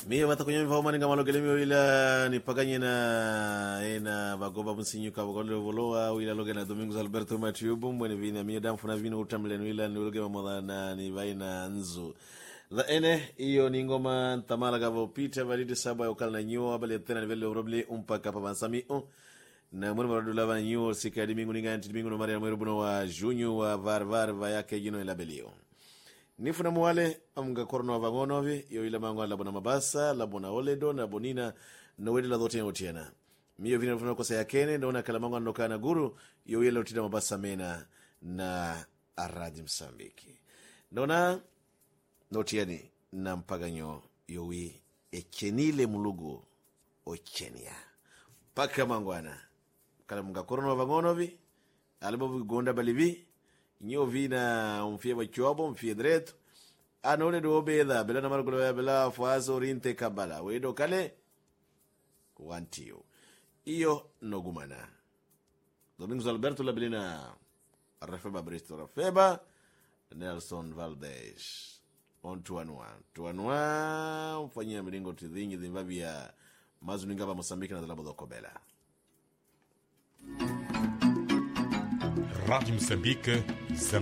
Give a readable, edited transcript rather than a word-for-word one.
Mie watakunya mfahuma ninga malogelemi wila nipaganye na bagoba msinyuka bagolo voloa wila logena Domingos Alberto Matiubu mwene vina mie damfu na vino utamlen wila nilogema modha na nivaina nzu. The ene iyo ni ngoma ntamala gavo pita validi saba ya ukala na nyuo abali ya tena nivele urobli umpaka papansami na mwene maradula va nyuo sika dimingu ninga antidimingu no maria mwere buno wa junyu wa var vayake jino ilabelio. Nifuna muwale amga korno wa vangonovi yo ila mango labona mabasa labona oledo na bonina na wedi la dhote otiena miyo vina nifuna kosa ya kene naona kala mango anokana guru yo ila utina mabasa mena na aradi Msambiki naona notiani na mpaganyo yowi echenile mulugu ochenia paka mangwana kala mga korno wa vangonovi alibovu gonda balivi nyo vina mfie wachobo mfie dretu anole do beda bela na margulo bela fazo rinte kabala wedo kale wantio iyo nogumana Domingos Alberto labelina Rafeba Bristo Rafeba Nelson Valdez on tuanua mfanyia milingo tidhingi dhimvavia mazuningaba Mosambiki na zalabo dhokobela Rádio Moçambique,